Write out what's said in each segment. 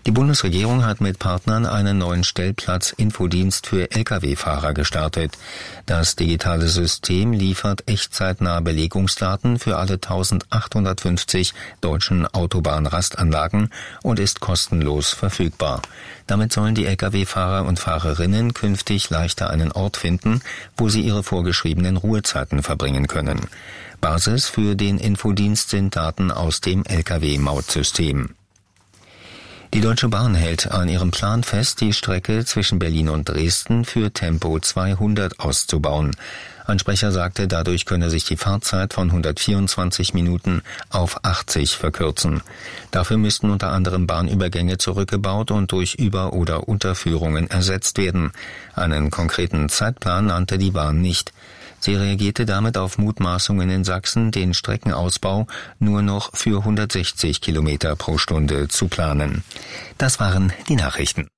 Die Bundesregierung hat mit Partnern einen neuen Stellplatz-Infodienst für Lkw-Fahrer gestartet. Das digitale System liefert echtzeitnahe Belegungsdaten für alle 1850 deutschen Autobahnrastanlagen und ist kostenlos verfügbar. Damit sollen die Lkw-Fahrer und Fahrerinnen künftig leichter einen Ort finden, wo sie ihre vorgeschriebenen Ruhezeiten verbringen können. Basis für den Infodienst sind Daten aus dem Lkw-Mautsystem. Die Deutsche Bahn hält an ihrem Plan fest, die Strecke zwischen Berlin und Dresden für Tempo 200 auszubauen. Ein Sprecher sagte, dadurch könne sich die Fahrzeit von 124 Minuten auf 80 verkürzen. Dafür müssten unter anderem Bahnübergänge zurückgebaut und durch Über- oder Unterführungen ersetzt werden. Einen konkreten Zeitplan nannte die Bahn nicht. Sie reagierte damit auf Mutmaßungen in Sachsen, den Streckenausbau nur noch für 160 Kilometer pro Stunde zu planen. Das waren die Nachrichten.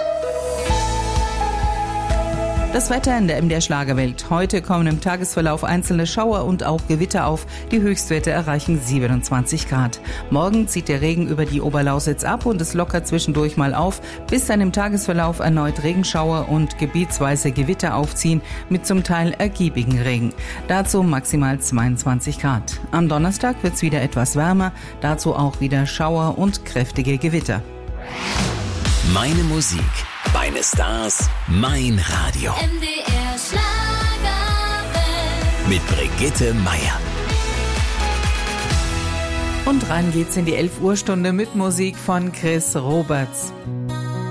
Das Wetter in der MDR Schlagerwelt. Heute kommen im Tagesverlauf einzelne Schauer und auch Gewitter auf. Die Höchstwerte erreichen 27 Grad. Morgen zieht der Regen über die Oberlausitz ab und es lockert zwischendurch mal auf, bis dann im Tagesverlauf erneut Regenschauer und gebietsweise Gewitter aufziehen mit zum Teil ergiebigen Regen. Dazu maximal 22 Grad. Am Donnerstag wird's wieder etwas wärmer, dazu auch wieder Schauer und kräftige Gewitter. Meine Musik, meine Stars, mein Radio. MDR Schlagerwelt. Mit Brigitte Meier. Und rein geht's in die 11 Uhr Stunde mit Musik von Chris Roberts.